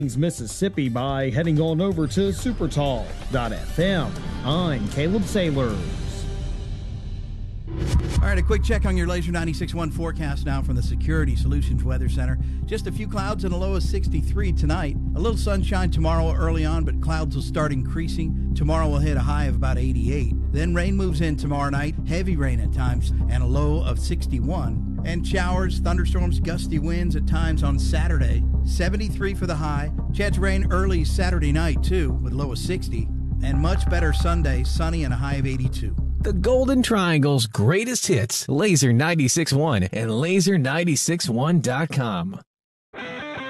Mississippi by heading on over to supertall.fm. I'm Caleb Sailors. All right, a quick check on your Laser 96.1 forecast now from the Security Solutions Weather Center. Just a few clouds and a low of 63 tonight. A little sunshine tomorrow early on, but clouds will start increasing. Tomorrow will hit a high of about 88. Then rain moves in tomorrow night, heavy rain at times, and a low of 61. And showers, thunderstorms, gusty winds at times on Saturday. 73 for the high. Chance rain early Saturday night, too, with a low of 60. And much better Sunday, sunny and a high of 82. The Golden Triangle's greatest hits, Laser 96.1 and Laser961.com.